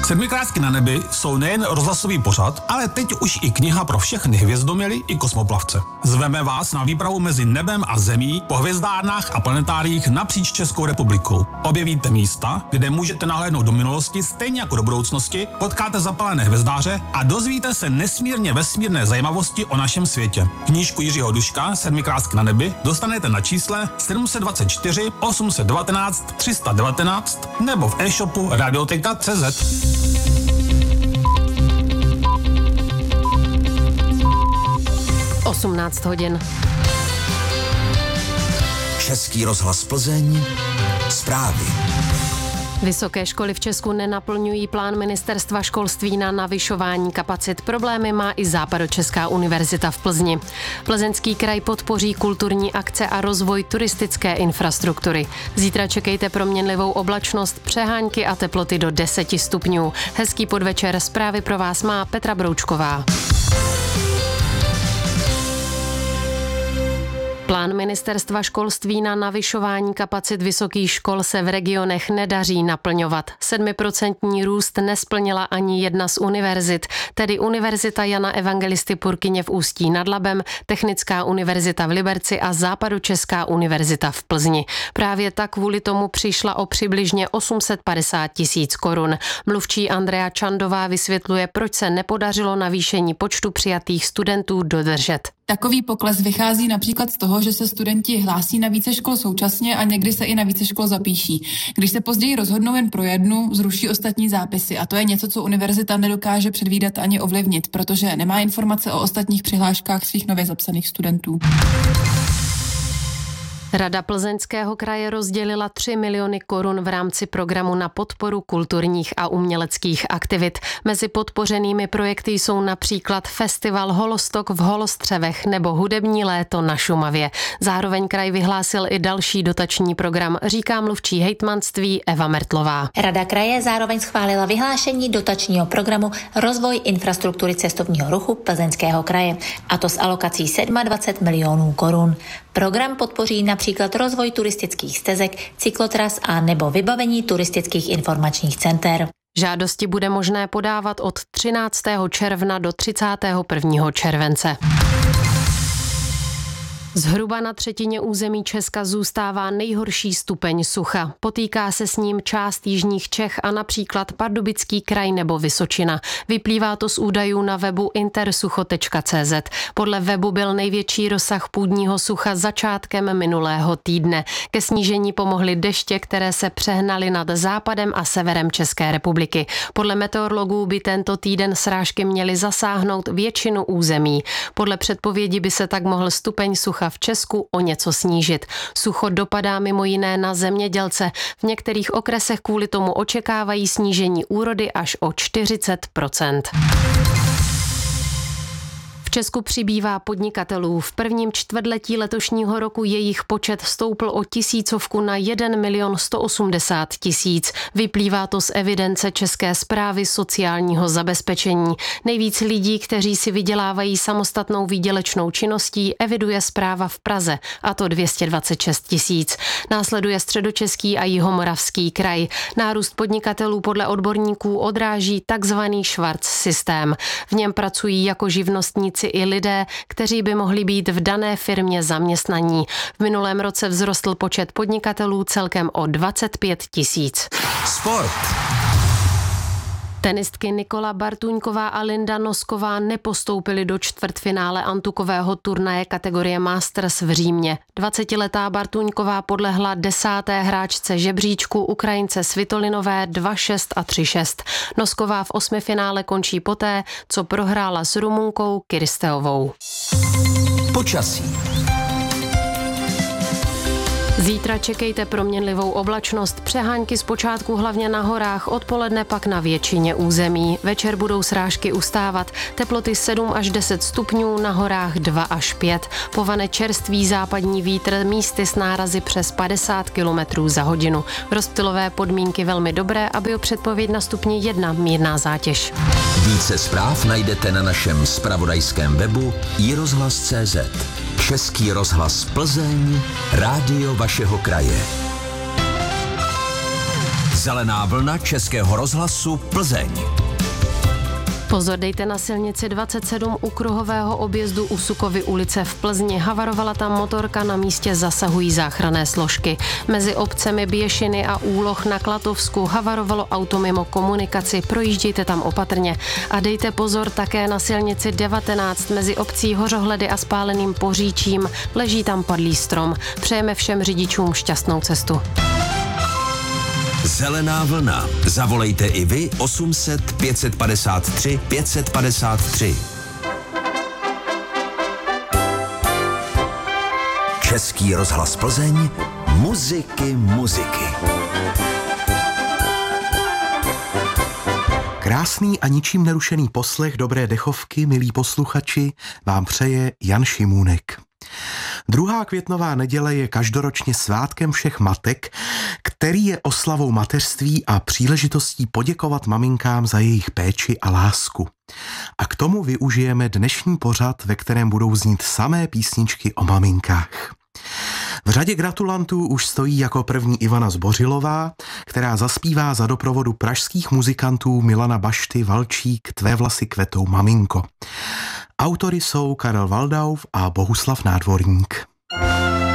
Sedmikrásky na nebi jsou nejen rozhlasový pořad, ale teď už i kniha pro všechny hvězdoměly i kosmoplavce. Zveme vás na výpravu mezi nebem a zemí po hvězdárnách a planetáriích napříč Českou republikou. Objevíte místa, kde můžete nahlédnout do minulosti stejně jako do budoucnosti, potkáte zapalené hvězdáře a dozvíte se nesmírně vesmírné zajímavosti o našem světě. Knížku Jiřího Duška Sedmikrásky na nebi dostanete na čísle 724 819 319 nebo v e-shopu radioteka.cz. 18 hodin. Český rozhlas Plzeň. Zprávy. Vysoké školy v Česku nenaplňují plán ministerstva školství na navyšování kapacit. Problémy má i Západočeská univerzita v Plzni. Plzeňský kraj podpoří kulturní akce a rozvoj turistické infrastruktury. Zítra čekejte proměnlivou oblačnost, přehánky a teploty do 10 stupňů. Hezký podvečer, zprávy pro vás má Petra Broučková. Plán ministerstva školství na navyšování kapacit vysokých škol se v regionech nedaří naplňovat. 7% růst nesplnila ani jedna z univerzit, tedy Univerzita Jana Evangelisty Purkyně v Ústí nad Labem, Technická univerzita v Liberci a Západočeská univerzita v Plzni. Právě tak kvůli tomu přišla o přibližně 850 000 korun. Mluvčí Andrea Čandová vysvětluje, proč se nepodařilo navýšení počtu přijatých studentů dodržet. Takový pokles vychází například z toho, že se studenti hlásí na více škol současně a někdy se i na více škol zapíší. Když se později rozhodnou jen pro jednu, zruší ostatní zápisy a to je něco, co univerzita nedokáže předvídat ani ovlivnit, protože nemá informace o ostatních přihláškách svých nově zapsaných studentů. Rada Plzeňského kraje rozdělila 3 miliony korun v rámci programu na podporu kulturních a uměleckých aktivit. Mezi podpořenými projekty jsou například Festival Holostok v Holostřevech nebo Hudební léto na Šumavě. Zároveň kraj vyhlásil i další dotační program, říká mluvčí hejtmanství Eva Mertlová. Rada kraje zároveň schválila vyhlášení dotačního programu Rozvoj infrastruktury cestovního ruchu Plzeňského kraje, a to s alokací 27 milionů korun. Program podpoří například rozvoj turistických stezek, cyklotras a nebo vybavení turistických informačních center. Žádosti bude možné podávat od 13. června do 31. července. Zhruba na třetině území Česka zůstává nejhorší stupeň sucha. Potýká se s ním část jižních Čech a například Pardubický kraj nebo Vysočina. Vyplývá to z údajů na webu intersucho.cz. Podle webu byl největší rozsah půdního sucha začátkem minulého týdne. Ke snížení pomohly deště, které se přehnaly nad západem a severem České republiky. Podle meteorologů by tento týden srážky měly zasáhnout většinu území. Podle předpovědi by se tak mohl stupeň sucha v Česku o něco snížit. Sucho dopadá mimo jiné na zemědělce. V některých okresech kvůli tomu očekávají snížení úrody až o 40%. V Česku přibývá podnikatelů. V prvním čtvrtletí letošního roku jejich počet stoupl o 1000 na 1 180 000. Vyplývá to z evidence České správy sociálního zabezpečení. Nejvíc lidí, kteří si vydělávají samostatnou výdělečnou činností, eviduje správa v Praze, a to 226 000. Následuje Středočeský a Jihomoravský kraj. Nárůst podnikatelů podle odborníků odráží takzvaný Schwarz systém. V něm pracují jako živnostníci i lidé, kteří by mohli být v dané firmě zaměstnaní. V minulém roce vzrostl počet podnikatelů celkem o 25 000. Sport. Tenistky Nikola Bartuňková a Linda Nosková nepostoupily do čtvrtfinále antukového turnaje kategorie Masters v Římě. 20letá Bartuňková podlehla 10. hráčce žebříčku Ukrajince Svitolinové 2-6 a 3-6. Nosková v osmifinále končí poté, co prohrála s Rumunkou Kiristeovou. Počasí. Zítra čekejte proměnlivou oblačnost, přehánky zpočátku hlavně na horách, odpoledne pak na většině území. Večer budou srážky ustávat, teploty 7 až 10 stupňů, na horách 2 až 5. Povane čerstvý západní vítr, místy s nárazy přes 50 km za hodinu. Rozptylové podmínky velmi dobré, aby o předpověď na stupni 1 mírná zátěž. Více zpráv najdete na našem zpravodajském webu iRozhlas.cz. Český rozhlas Plzeň, rádio vašeho kraje. Zelená vlna Českého rozhlasu Plzeň. Pozor, dejte na silnici 27 u kruhového objezdu u Sukovy ulice v Plzni. Havarovala tam motorka, na místě zasahují záchranné složky. Mezi obcemi Běšiny a Úloh na Klatovsku havarovalo auto mimo komunikaci, projíždějte tam opatrně. A dejte pozor také na silnici 19 mezi obcí Hořohledy a Spáleným Poříčím. Leží tam padlý strom. Přejeme všem řidičům šťastnou cestu. Zelená vlna. Zavolejte i vy 800 553 553. Český rozhlas Plzeň. Muziky. Krásný a ničím nerušený poslech dobré dechovky, milí posluchači, vám přeje Jan Šimůnek. 2. květnová neděle je každoročně svátkem všech matek, který je oslavou mateřství a příležitostí poděkovat maminkám za jejich péči a lásku. A k tomu využijeme dnešní pořad, ve kterém budou znít samé písničky o maminkách. V řadě gratulantů už stojí jako první Ivana Zbořilová, která zaspívá za doprovodu pražských muzikantů Milana Bašty Valčík Tvé vlasy kvetou maminko. Autory jsou Karel Waldauf a Bohuslav Nádvorník.